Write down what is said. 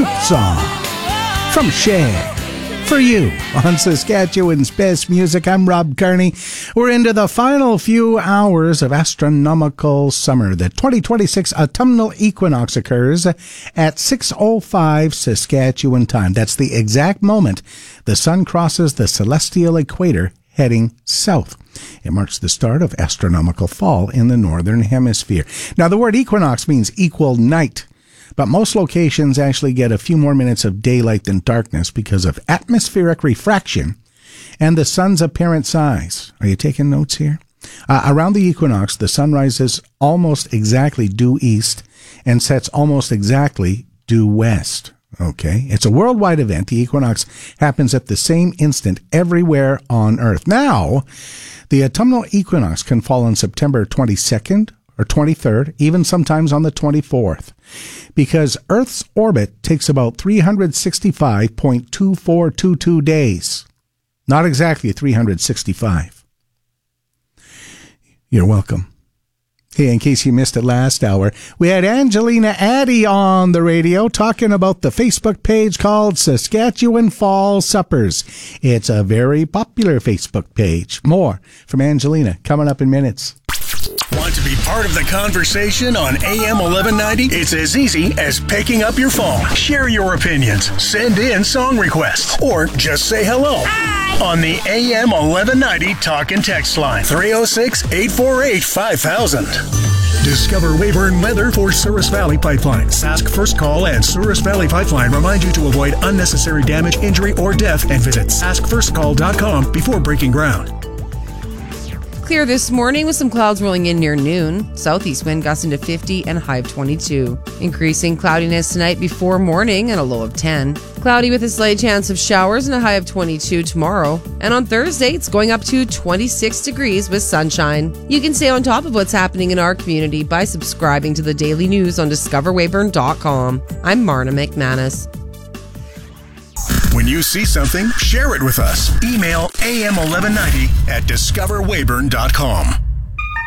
song from Cher for you on Saskatchewan's Best Music. I'm Rob Kearney. We're into the final few hours of astronomical summer. The 2026 autumnal equinox occurs at 6:05 Saskatchewan time. That's the exact moment the sun crosses the celestial equator heading south. It marks the start of astronomical fall in the northern hemisphere. Now, the word equinox means equal night, but most locations actually get a few more minutes of daylight than darkness because of atmospheric refraction and the sun's apparent size. Are you taking notes here? Around the equinox, the sun rises almost exactly due east and sets almost exactly due west. Okay, it's a worldwide event. The equinox happens at the same instant everywhere on Earth. Now, the autumnal equinox can fall on September 22nd or 23rd, even sometimes on the 24th, because Earth's orbit takes about 365.2422 days. Not exactly 365. You're welcome. Hey, in case you missed it last hour, we had Angelina Addy on the radio talking about the Facebook page called Saskatchewan Fall Suppers. It's a very popular Facebook page. More from Angelina coming up in minutes. Want to be part of the conversation on AM 1190? It's as easy as picking up your phone. Share your opinions, send in song requests, or just say hello. Hi. On the AM 1190 talk and text line, 306-848-5000. Discover Weyburn weather for Souris Valley Pipeline. Sask First Call and Souris Valley Pipeline remind you to avoid unnecessary damage, injury, or death, and visit saskfirstcall.com before breaking ground. Clear this morning with some clouds rolling in near noon. Southeast wind gusting to 50 and a high of 22. Increasing cloudiness tonight before morning and a low of 10. Cloudy with a slight chance of showers and a high of 22 tomorrow. And on Thursday, it's going up to 26 degrees with sunshine. You can stay on top of what's happening in our community by subscribing to the daily news on discoverweyburn.com. I'm Marna McManus. When you see something, share it with us. Email am1190@discoverweyburn.com.